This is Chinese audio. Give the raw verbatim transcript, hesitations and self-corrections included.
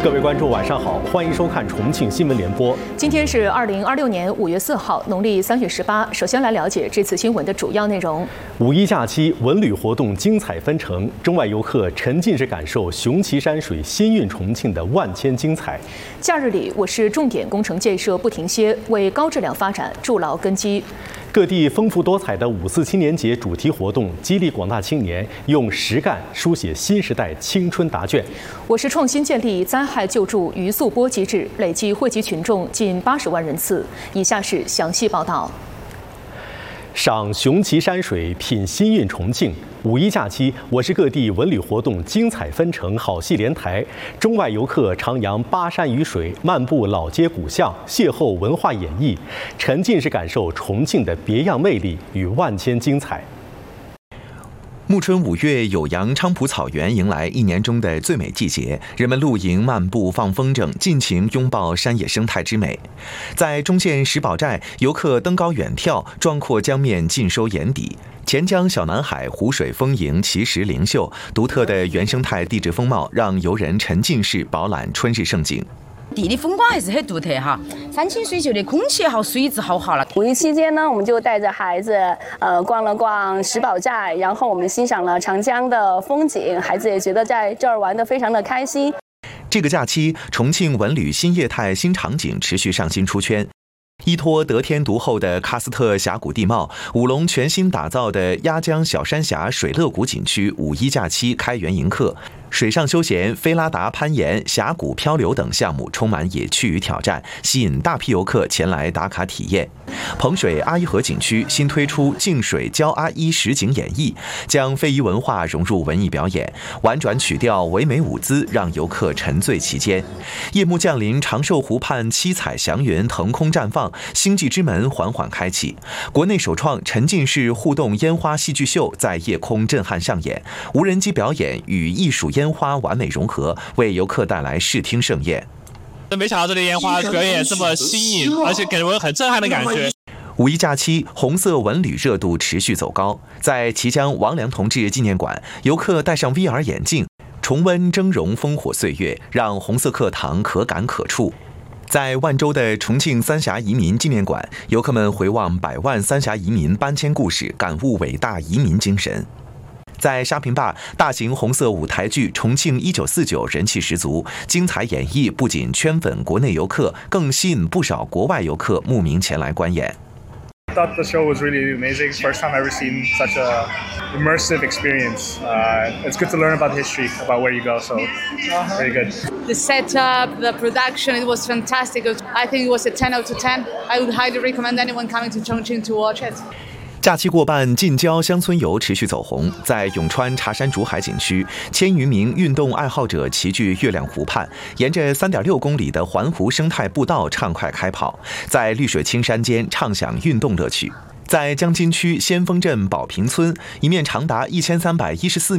各位观众，晚上好，欢迎收看重庆新闻联播。 今天是二零二六年五月四号，农历三月十八。首先来了解这次新闻的主要内容。 五一假期文旅活动精彩纷呈，中外游客沉浸式感受雄奇山水新韵重庆的万千精彩。 假日里，我市重点工程建设不停歇，为高质量发展筑牢根基。 各地丰富多彩的五四青年节主题活动，激励广大青年用实干书写新时代青春答卷。 我市创新建立灾害救助鱼速播机制，累计惠及群众近八十万人次。以下是详细报道。 赏雄奇山水，品新韵重庆。五一假期，我市各地文旅活动精彩纷呈，好戏连台。中外游客徜徉巴山雨水，漫步老街古巷，邂逅文化演绎，沉浸式感受重庆的别样魅力与万千精彩。 暮春五月，酉阳昌蒲草原迎来一年中的最美季节，人们露营、漫步、放风筝，尽情拥抱山野生态之美。在中县石宝寨，游客登高远眺，壮阔江面尽收眼底。钱江小南海，湖水丰盈，奇石灵秀，独特的原生态地质风貌让游人沉浸式饱览春日盛景。 地理风光还是很独特哈，山清水秀的空气也好，水质好好了。 五一期间呢，我们就带着孩子呃逛了逛石宝寨，然后我们欣赏了长江的风景，孩子也觉得在这儿玩得非常的开心。 这个假期，重庆文旅新业态新场景持续上新出圈。依托得天独厚的喀斯特峡谷地貌，武隆全新打造的鸭江小山峡水乐谷景区五一假期开园迎客。水上休闲、菲拉达攀岩、峡谷漂流等项目充满野趣与挑战，吸引大批游客前来打卡体验。彭水阿依河景区新推出净水教阿依实景演绎，将非遗文化融入文艺表演，婉转曲调、唯美舞姿，让游客沉醉其间。夜幕降临，长寿湖畔七彩祥云腾空绽放，星际之门缓缓开启。国内首创沉浸式互动烟花戏剧秀在夜空震撼上演，无人机表演与艺术烟花完美融合，为游客带来视听盛宴。 没想到这里烟花表演这么新颖，而且给人很震撼的感觉。 五一假期，红色文旅热度持续走高。在綦江王良同志纪念馆，游客戴上 V R 眼镜，重温峥嵘烽火岁月，让红色课堂可感可触。在万州的重庆三峡移民纪念馆，游客们回望百万三峡移民搬迁故事，感悟伟大移民精神。在沙坪坝，大型红色舞台剧《重庆一九四九》人气十足，精彩演绎不仅圈粉国内游客，更吸引不少国外游客慕名前来观演。 I thought the show was really amazing. First time I've ever seen such a immersive experience. Uh, it's good to learn about history, about where you go. So, very good. The setup, the production, it was fantastic. I think it was a ten out of ten. I would highly recommend anyone coming to Chongqing to watch it. 假期过半，近郊乡村游持续走红。在永川茶山竹海景区，千余名运动爱好者齐聚月亮湖畔，沿着 三点六公里的环湖生态步道畅快开跑，在绿水青山间畅享运动乐趣。在江津区先锋镇宝坪村，一面长达一千三百一十四